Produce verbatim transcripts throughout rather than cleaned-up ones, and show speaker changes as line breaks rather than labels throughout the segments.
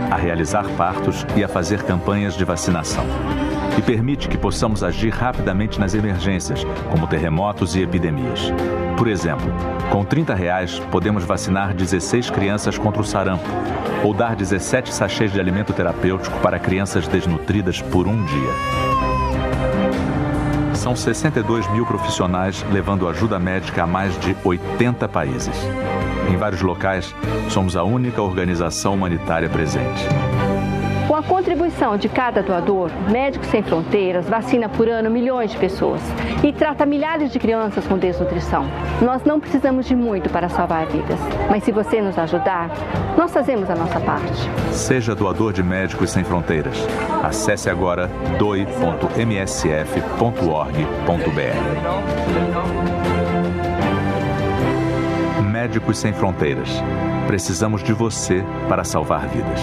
a realizar partos e a fazer campanhas de vacinação. E permite que possamos agir rapidamente nas emergências, como terremotos e epidemias. Por exemplo, com trinta reais podemos vacinar dezesseis crianças contra o sarampo ou dar dezessete sachês de alimento terapêutico para crianças desnutridas por um dia. São sessenta e dois mil profissionais levando ajuda médica a mais de oitenta países. Em vários locais, somos a única organização humanitária presente.
Com a contribuição de cada doador, Médicos Sem Fronteiras vacina por ano milhões de pessoas e trata milhares de crianças com desnutrição. Nós não precisamos de muito para salvar vidas, mas se você nos ajudar, nós fazemos a nossa parte.
Seja doador de Médicos Sem Fronteiras. Acesse agora doe ponto m s f ponto org ponto b r. Médicos Sem Fronteiras. Precisamos de você para salvar vidas.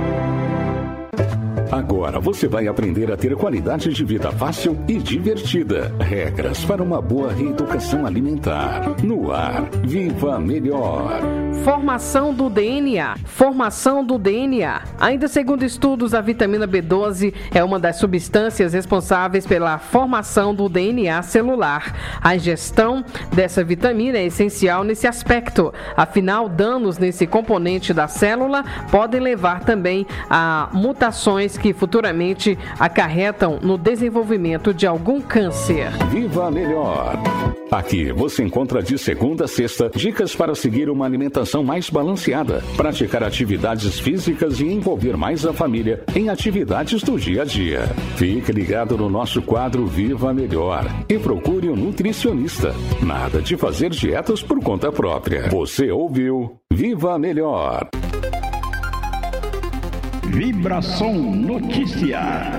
Agora você vai aprender a ter qualidade de vida fácil e divertida. Regras para uma boa reeducação alimentar. No ar, Viva Melhor.
Formação do D N A. Formação do D N A. Ainda segundo estudos, a vitamina B doze é uma das substâncias responsáveis pela formação do D N A celular. A ingestão dessa vitamina é essencial nesse aspecto. Afinal, danos nesse componente da célula podem levar também a mutações que futuramente acarretam no desenvolvimento de algum câncer.
Viva Melhor. Aqui você encontra de segunda a sexta dicas para seguir uma alimentação mais balanceada, praticar atividades físicas e envolver mais a família em atividades do dia a dia. Fique ligado no nosso quadro Viva Melhor e procure um nutricionista. Nada de fazer dietas por conta própria. Você ouviu Viva Melhor.
Vibração Notícia.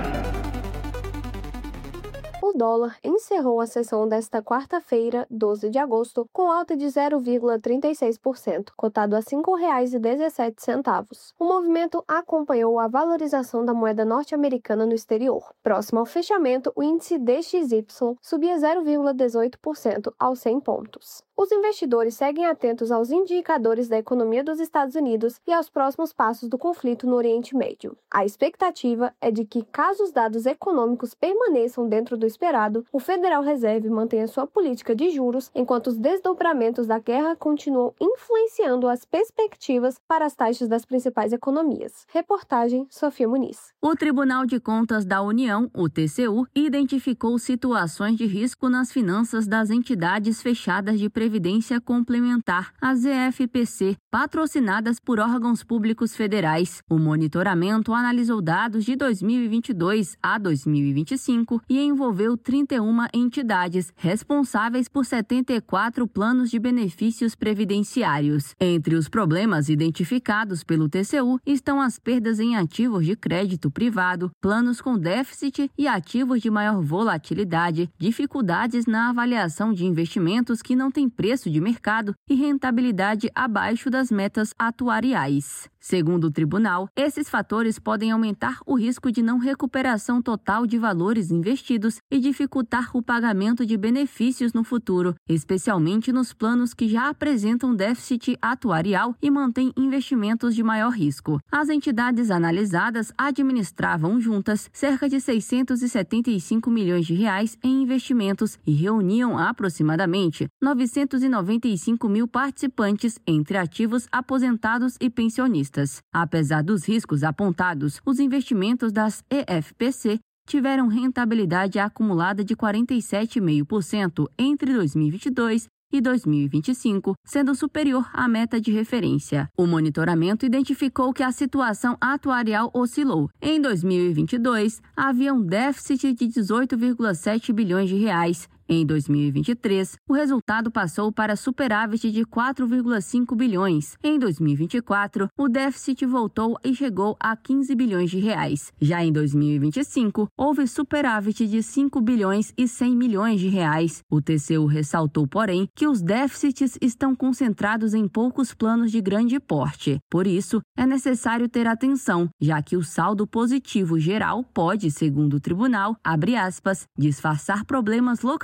O dólar encerrou a sessão desta quarta-feira, doze de agosto, com alta de zero vírgula trinta e seis por cento, cotado a cinco reais e dezessete centavos. O movimento acompanhou a valorização da moeda norte-americana no exterior. Próximo ao fechamento, o índice D X Y subia zero vírgula dezoito por cento aos cem pontos. Os investidores seguem atentos aos indicadores da economia dos Estados Unidos e aos próximos passos do conflito no Oriente Médio. A expectativa é de que, caso os dados econômicos permaneçam dentro do esperado, o Federal Reserve mantenha sua política de juros, enquanto os desdobramentos da guerra continuam influenciando as perspectivas para as taxas das principais economias. Reportagem Sofia Muniz.
O Tribunal de Contas da União, o T C U, identificou situações de risco nas finanças das entidades fechadas de Previdência Complementar, a Z F P C, patrocinadas por órgãos públicos federais. O monitoramento analisou dados de dois mil e vinte e dois a dois mil e vinte e cinco e envolveu trinta e uma entidades, responsáveis por setenta e quatro planos de benefícios previdenciários. Entre os problemas identificados pelo T C U estão as perdas em ativos de crédito privado, planos com déficit e ativos de maior volatilidade, dificuldades na avaliação de investimentos que não têm preço de mercado e rentabilidade abaixo das metas atuariais. Segundo o tribunal, esses fatores podem aumentar o risco de não recuperação total de valores investidos e dificultar o pagamento de benefícios no futuro, especialmente nos planos que já apresentam déficit atuarial e mantêm investimentos de maior risco. As entidades analisadas administravam juntas cerca de seiscentos e setenta e cinco milhões de reais em investimentos e reuniam aproximadamente novecentos e noventa e cinco mil participantes entre ativos aposentados e pensionistas. Apesar dos riscos apontados, os investimentos das E F P C tiveram rentabilidade acumulada de quarenta e sete vírgula cinco por cento entre dois mil e vinte e dois e dois mil e vinte e cinco, sendo superior à meta de referência. O monitoramento identificou que a situação atuarial oscilou. Em dois mil e vinte e dois, havia um déficit de dezoito vírgula sete bilhões de reais. Em dois mil e vinte e três, o resultado passou para superávit de quatro vírgula cinco bilhões. Em dois mil e vinte e quatro, o déficit voltou e chegou a quinze bilhões de reais. Já em dois mil e vinte e cinco, houve superávit de cinco bilhões e cem milhões de reais. O T C U ressaltou, porém, que os déficits estão concentrados em poucos planos de grande porte. Por isso, é necessário ter atenção, já que o saldo positivo geral pode, segundo o tribunal, abre aspas, disfarçar problemas localizados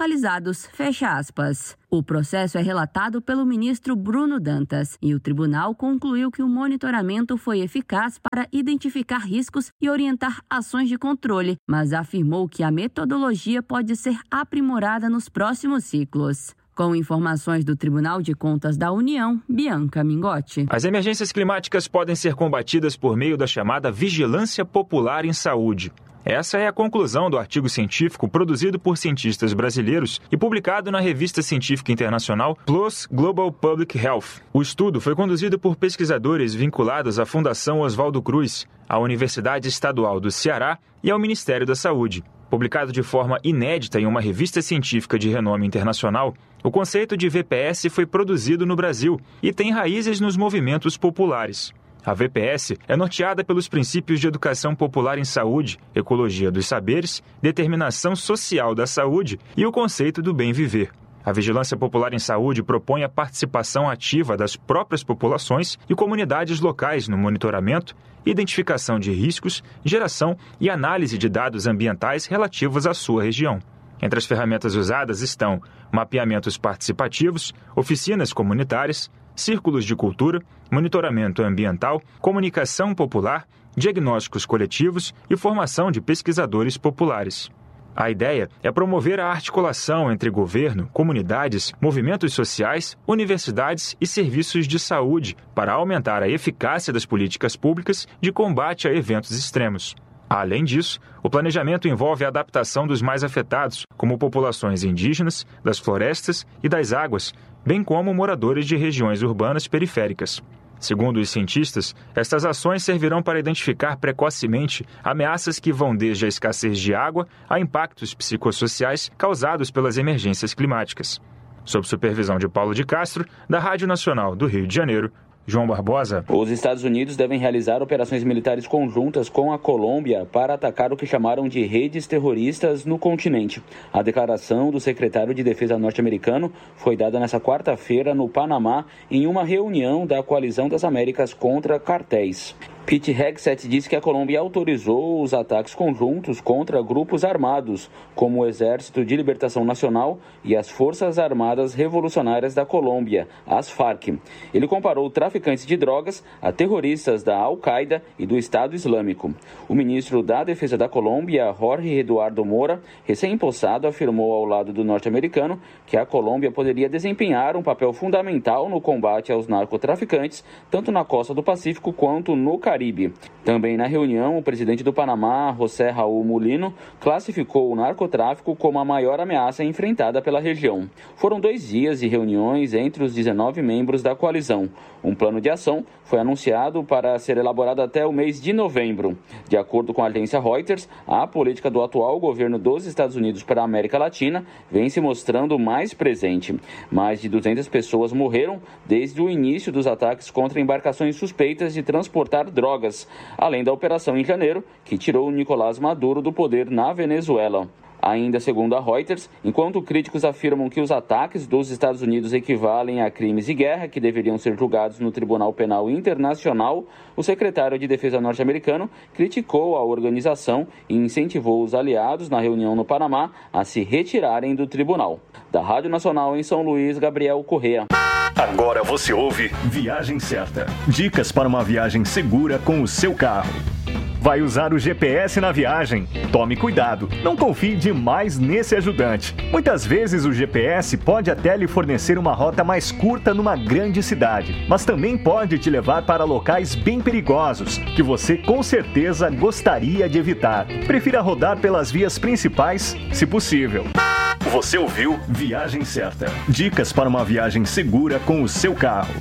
atualizados, fecha aspas. O processo é relatado pelo ministro Bruno Dantas e o tribunal concluiu que o monitoramento foi eficaz para identificar riscos e orientar ações de controle, mas afirmou que a metodologia pode ser aprimorada nos próximos ciclos. Com informações do Tribunal de Contas da União, Bianca Mingotti.
As emergências climáticas podem ser combatidas por meio da chamada vigilância popular em saúde. Essa é a conclusão do artigo científico produzido por cientistas brasileiros e publicado na revista científica internacional PLOS Global Public Health. O estudo foi conduzido por pesquisadores vinculados à Fundação Oswaldo Cruz, à Universidade Estadual do Ceará e ao Ministério da Saúde. Publicado de forma inédita em uma revista científica de renome internacional, o conceito de V P S foi produzido no Brasil e tem raízes nos movimentos populares. A V P S é norteada pelos princípios de educação popular em saúde, ecologia dos saberes, determinação social da saúde e o conceito do bem viver. A vigilância popular em saúde propõe a participação ativa das próprias populações e comunidades locais no monitoramento, identificação de riscos, geração e análise de dados ambientais relativos à sua região. Entre as ferramentas usadas estão mapeamentos participativos, oficinas comunitárias, círculos de cultura, monitoramento ambiental, comunicação popular, diagnósticos coletivos e formação de pesquisadores populares. A ideia é promover a articulação entre governo, comunidades, movimentos sociais, universidades e serviços de saúde para aumentar a eficácia das políticas públicas de combate a eventos extremos. Além disso, o planejamento envolve a adaptação dos mais afetados, como populações indígenas, das florestas e das águas, bem como moradores de regiões urbanas periféricas. Segundo os cientistas, estas ações servirão para identificar precocemente ameaças que vão desde a escassez de água a impactos psicossociais causados pelas emergências climáticas. Sob supervisão de Paulo de Castro, da Rádio Nacional do Rio de Janeiro, João Barbosa.
Os Estados Unidos devem realizar operações militares conjuntas com a Colômbia para atacar o que chamaram de redes terroristas no continente. A declaração do secretário de Defesa norte-americano foi dada nesta quarta-feira no Panamá em uma reunião da Coalizão das Américas contra cartéis. Pete Hegseth disse que a Colômbia autorizou os ataques conjuntos contra grupos armados, como o Exército de Libertação Nacional e as Forças Armadas Revolucionárias da Colômbia, as Farc. Ele comparou traficantes de drogas a terroristas da Al-Qaeda e do Estado Islâmico. O ministro da Defesa da Colômbia, Jorge Eduardo Moura, recém-impossado, afirmou ao lado do norte-americano que a Colômbia poderia desempenhar um papel fundamental no combate aos narcotraficantes, tanto na costa do Pacífico quanto no Caribe. Também na reunião, o presidente do Panamá, José Raul Mulino, classificou o narcotráfico como a maior ameaça enfrentada pela região. Foram dois dias de reuniões entre os dezenove membros da coalizão. Um plano de ação foi anunciado para ser elaborado até o mês de novembro. De acordo com a agência Reuters, a política do atual governo dos Estados Unidos para a América Latina vem se mostrando mais presente. Mais de duzentas pessoas morreram desde o início dos ataques contra embarcações suspeitas de transportar drogas, além da operação em janeiro, que tirou Nicolás Maduro do poder na Venezuela. Ainda segundo a Reuters, enquanto críticos afirmam que os ataques dos Estados Unidos equivalem a crimes de guerra que deveriam ser julgados no Tribunal Penal Internacional, o secretário de Defesa norte-americano criticou a organização e incentivou os aliados na reunião no Panamá a se retirarem do tribunal. Da Rádio Nacional em São Luís, Gabriel Correa.
Agora você ouve Viagem Certa. Dicas para uma viagem segura com o seu carro. Vai usar o G P S na viagem? Tome cuidado, não confie demais nesse ajudante. Muitas vezes o G P S pode até lhe fornecer uma rota mais curta numa grande cidade, mas também pode te levar para locais bem perigosos, que você com certeza gostaria de evitar. Prefira rodar pelas vias principais, se possível. Você ouviu Viagem Certa. Dicas para uma viagem segura com o seu carro.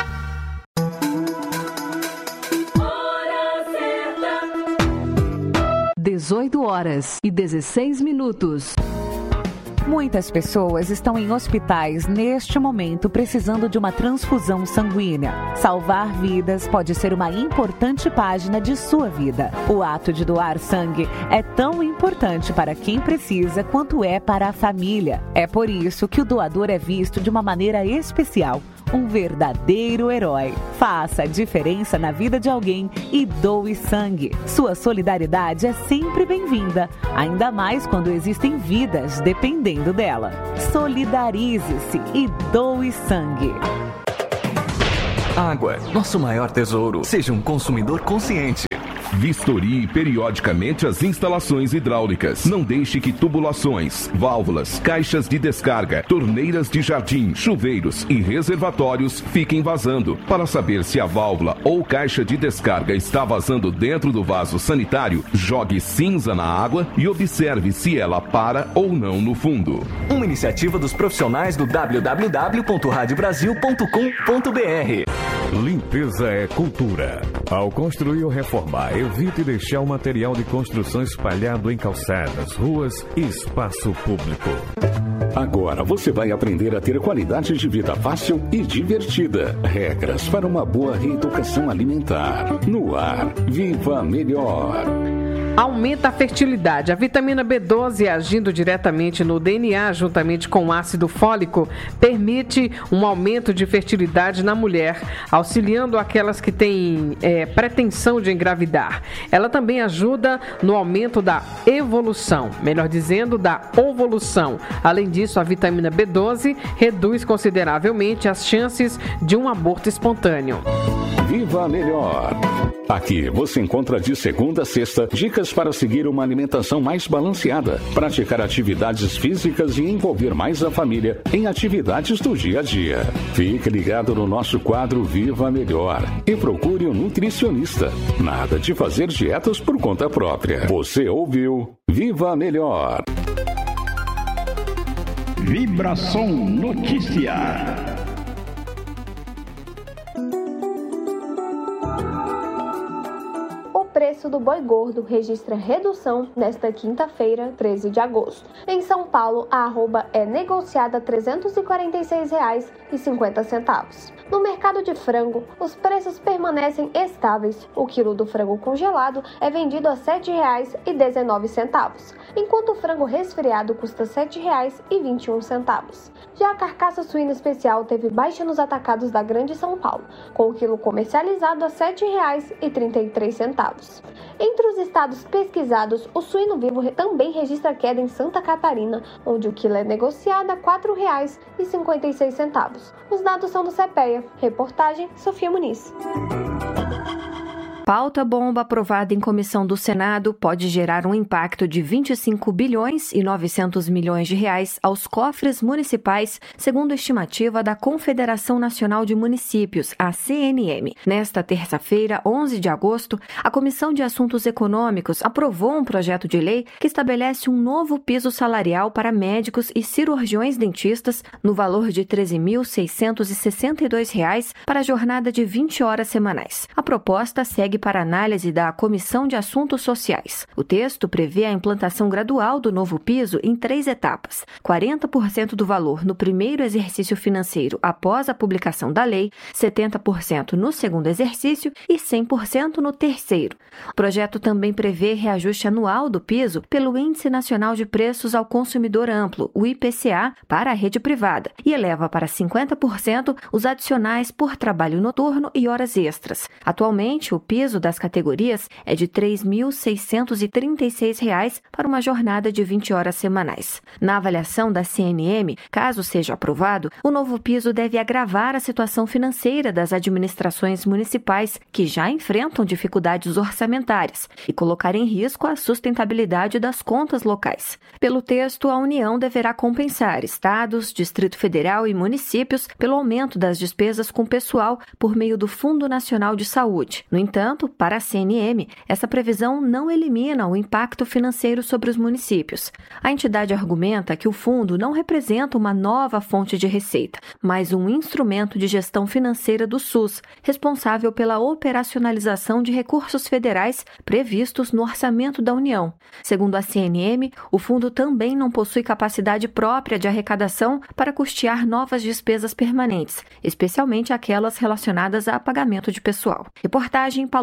dezoito horas e dezesseis minutos. Muitas pessoas estão em hospitais neste momento precisando de uma transfusão sanguínea. Salvar vidas pode ser uma importante página de sua vida. O ato de doar sangue é tão importante para quem precisa quanto é para a família. É por isso que o doador é visto de uma maneira especial. um verdadeiro herói. Faça a diferença na vida de alguém e doe sangue. Sua solidariedade é sempre bem-vinda, ainda mais quando existem vidas dependendo dela. Solidarize-se e doe sangue.
Água, nosso maior tesouro. Seja um consumidor consciente.
Vistorie periodicamente as instalações hidráulicas. Não deixe que tubulações, válvulas, caixas de descarga, torneiras de jardim, chuveiros e reservatórios fiquem vazando. Para saber se a válvula ou caixa de descarga está vazando dentro do vaso sanitário, jogue cinza na água e observe se ela para ou não no fundo.
Uma iniciativa dos profissionais do w w w ponto rádio brasil ponto com ponto b r.
Limpeza é cultura. Ao construir ou reformar, evite deixar o material de construção espalhado em calçadas, ruas e espaço público.
Agora você vai aprender a ter qualidade de vida fácil e divertida. Regras para uma boa reeducação alimentar. No ar, Viva Melhor.
Aumenta a fertilidade. A vitamina B doze, agindo diretamente no D N A, juntamente com o ácido fólico, permite um aumento de fertilidade na mulher, auxiliando aquelas que têm é, pretensão de engravidar. Ela também ajuda no aumento da evolução, melhor dizendo, da ovolução. Além disso, a vitamina B doze reduz consideravelmente as chances de um aborto espontâneo.
Viva Melhor. Aqui você encontra de segunda a sexta dicas para seguir uma alimentação mais balanceada, praticar atividades físicas e envolver mais a família em atividades do dia a dia. Fique ligado no nosso quadro Viva Melhor e procure um nutricionista. Nada de fazer dietas por conta própria. Você ouviu Viva Melhor.
Vibração Notícia.
O preço do boi gordo registra redução nesta quinta-feira, treze de agosto. Em São Paulo, a arroba é negociada a trezentos e quarenta e seis reais e cinquenta centavos. No mercado de frango, os preços permanecem estáveis. O quilo do frango congelado é vendido a sete reais e dezenove centavos, enquanto o frango resfriado custa sete reais e vinte e um centavos. Já a carcaça suína especial teve baixa nos atacados da Grande São Paulo, com o quilo comercializado a sete reais e trinta e três centavos. Entre os estados pesquisados, o suíno vivo também registra queda em Santa Catarina, onde o quilo é negociado a quatro reais e cinquenta e seis centavos. Os dados são do CEPEA. Reportagem Sofia Muniz.
Pauta bomba aprovada em comissão do Senado pode gerar um impacto de vinte e cinco bilhões e novecentos milhões de reais aos cofres municipais, segundo a estimativa da Confederação Nacional de Municípios, a C N M. Nesta terça-feira, onze de agosto, a Comissão de Assuntos Econômicos aprovou um projeto de lei que estabelece um novo piso salarial para médicos e cirurgiões dentistas no valor de treze mil seiscentos e sessenta e dois reais para a jornada de vinte horas semanais. A proposta segue para análise da Comissão de Assuntos Sociais. O texto prevê a implantação gradual do novo piso em três etapas: quarenta por cento do valor no primeiro exercício financeiro após a publicação da lei, setenta por cento no segundo exercício e cem por cento no terceiro. O projeto também prevê reajuste anual do piso pelo Índice Nacional de Preços ao Consumidor Amplo, o I P C A, para a rede privada, e eleva para cinquenta por cento os adicionais por trabalho noturno e horas extras. Atualmente, o piso das categorias é de três mil seiscentos e trinta e seis reais para uma jornada de vinte horas semanais. Na avaliação da C N M, caso seja aprovado, o novo piso deve agravar a situação financeira das administrações municipais que já enfrentam dificuldades orçamentárias e colocar em risco a sustentabilidade das contas locais. Pelo texto, a União deverá compensar estados, Distrito Federal e municípios pelo aumento das despesas com pessoal por meio do Fundo Nacional de Saúde. No entanto, para a C N M, essa previsão não elimina o impacto financeiro sobre os municípios. A entidade argumenta que o fundo não representa uma nova fonte de receita, mas um instrumento de gestão financeira do SUS, responsável pela operacionalização de recursos federais previstos no orçamento da União. Segundo a C N M, o fundo também não possui capacidade própria de arrecadação para custear novas despesas permanentes, especialmente aquelas relacionadas a pagamento de pessoal. Reportagem Paloma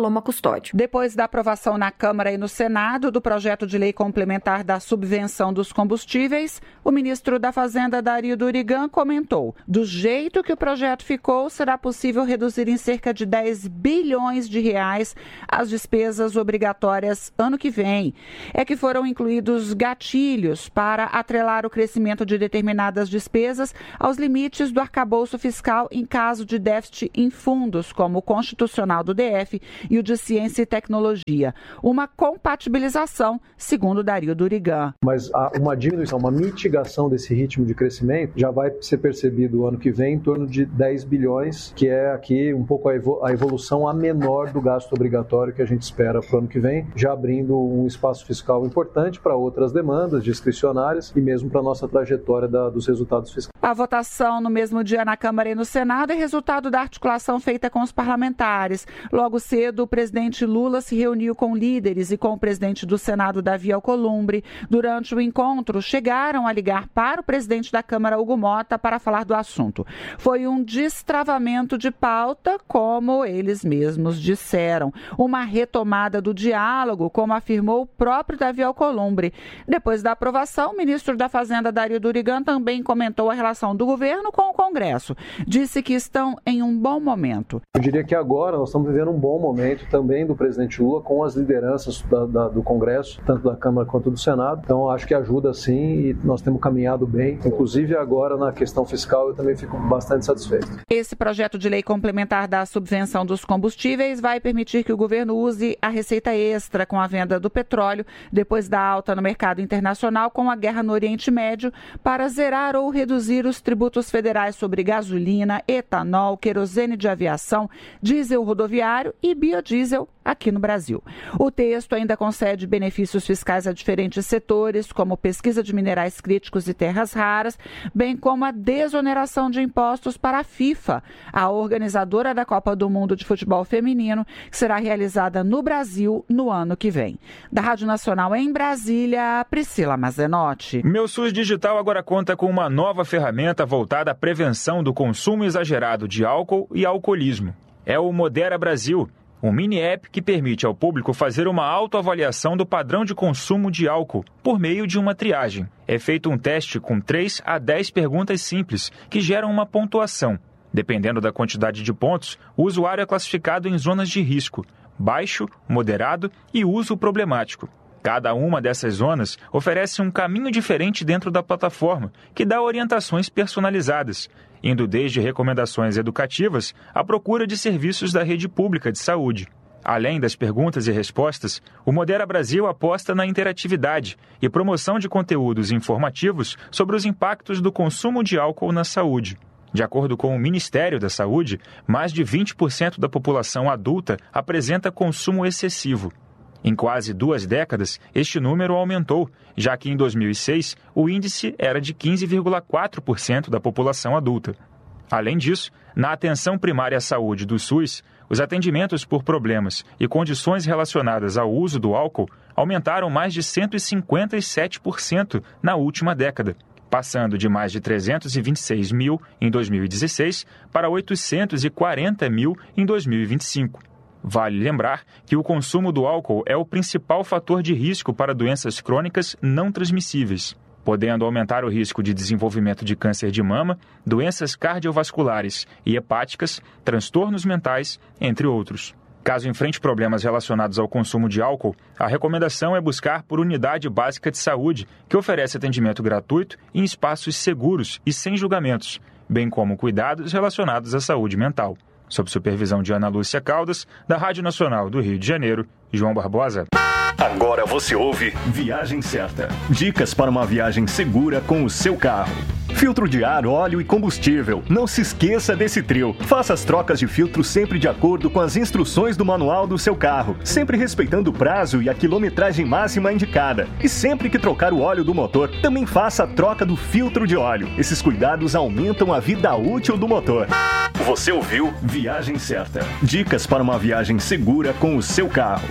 Paloma Custódio.
Depois da aprovação na Câmara e no Senado do projeto de lei complementar da subvenção dos combustíveis, o ministro da Fazenda, Dario Durigan, comentou: do jeito que o projeto ficou, será possível reduzir em cerca de dez bilhões de reais as despesas obrigatórias ano que vem. É que foram incluídos gatilhos para atrelar o crescimento de determinadas despesas aos limites do arcabouço fiscal em caso de déficit em fundos, como o constitucional do D F e o de ciência e tecnologia. Uma compatibilização, segundo Dario Durigan.
Mas uma diminuição, uma mitigação desse ritmo de crescimento já vai ser percebido o ano que vem em torno de dez bilhões, que é aqui um pouco a evolução a menor do gasto obrigatório que a gente espera para o ano que vem, já abrindo um espaço fiscal importante para outras demandas discricionárias e mesmo para a nossa trajetória da, dos resultados fiscais.
A votação no mesmo dia na Câmara e no Senado é resultado da articulação feita com os parlamentares. Logo cedo, o presidente Lula se reuniu com líderes e com o presidente do Senado, Davi Alcolumbre. Durante o encontro, chegaram a ligar para o presidente da Câmara, Hugo Mota, para falar do assunto. Foi um destravamento de pauta, como eles mesmos disseram. Uma retomada do diálogo, como afirmou o próprio Davi Alcolumbre. Depois da aprovação, o ministro da Fazenda, Dario Durigan, também comentou a relação do governo com o Congresso. Disse que estão em um bom momento.
Eu diria que agora nós estamos vivendo um bom momento também do presidente Lula com as lideranças da, da, do Congresso, tanto da Câmara quanto do Senado. Então acho que ajuda sim e nós temos caminhado bem. Inclusive agora na questão fiscal eu também fico bastante satisfeito.
Esse projeto de lei complementar da subvenção dos combustíveis vai permitir que o governo use a receita extra com a venda do petróleo depois da alta no mercado internacional com a guerra no Oriente Médio para zerar ou reduzir os tributos federais sobre gasolina, etanol, querosene de aviação, diesel rodoviário e biodiesel aqui no Brasil. O texto ainda concede benefícios fiscais a diferentes setores, como pesquisa de minerais críticos e terras raras, bem como a desoneração de impostos para a FIFA, a organizadora da Copa do Mundo de Futebol Feminino, que será realizada no Brasil no ano que vem. Da Rádio Nacional em Brasília, Priscila Mazenotti.
Meu SUS Digital agora conta com uma nova ferramenta voltada à prevenção do consumo exagerado de álcool e alcoolismo. É o Modera Brasil, um mini app que permite ao público fazer uma autoavaliação do padrão de consumo de álcool por meio de uma triagem. É feito um teste com três a dez perguntas simples que geram uma pontuação. Dependendo da quantidade de pontos, o usuário é classificado em zonas de risco, baixo, moderado e uso problemático. Cada uma dessas zonas oferece um caminho diferente dentro da plataforma, que dá orientações personalizadas, indo desde recomendações educativas à procura de serviços da rede pública de saúde. Além das perguntas e respostas, o Modera Brasil aposta na interatividade e promoção de conteúdos informativos sobre os impactos do consumo de álcool na saúde. De acordo com o Ministério da Saúde, mais de vinte por cento da população adulta apresenta consumo excessivo. Em quase duas décadas, este número aumentou, já que em dois mil e seis o índice era de quinze vírgula quatro por cento da população adulta. Além disso, na atenção primária à saúde do SUS, os atendimentos por problemas e condições relacionadas ao uso do álcool aumentaram mais de cento e cinquenta e sete por cento na última década, passando de mais de trezentos e vinte e seis mil em dois mil e dezesseis para oitocentos e quarenta mil em dois mil e vinte e cinco. Vale lembrar que o consumo do álcool é o principal fator de risco para doenças crônicas não transmissíveis, podendo aumentar o risco de desenvolvimento de câncer de mama, doenças cardiovasculares e hepáticas, transtornos mentais, entre outros. Caso enfrente problemas relacionados ao consumo de álcool, a recomendação é buscar por unidade básica de saúde, que oferece atendimento gratuito em espaços seguros e sem julgamentos, bem como cuidados relacionados à saúde mental. Sob supervisão de Ana Lúcia Caldas, da Rádio Nacional do Rio de Janeiro, João Barbosa.
Agora você ouve Viagem Certa. Dicas para uma viagem segura com o seu carro. Filtro de ar, óleo e combustível. Não se esqueça desse trio. Faça as trocas de filtro sempre de acordo com as instruções do manual do seu carro, sempre respeitando o prazo e a quilometragem máxima indicada. E sempre que trocar o óleo do motor, também faça a troca do filtro de óleo. Esses cuidados aumentam a vida útil do motor. Você ouviu Viagem Certa. Dicas para uma viagem segura com o seu carro.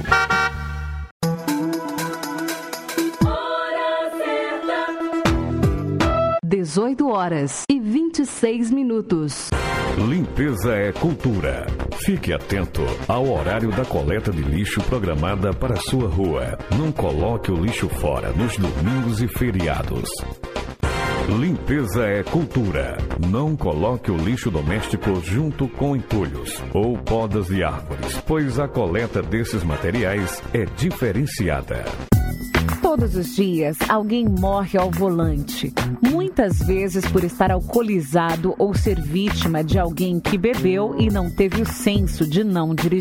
dezoito horas e vinte e seis minutos.
Limpeza é cultura. Fique atento ao horário da coleta de lixo programada para a sua rua. Não coloque o lixo fora nos domingos e feriados. Limpeza é cultura. Não coloque o lixo doméstico junto com entulhos ou podas de árvores, pois a coleta desses materiais é diferenciada.
Todos os dias, alguém morre ao volante. Muitas vezes por estar alcoolizado ou ser vítima de alguém que bebeu e não teve o senso de não dirigir.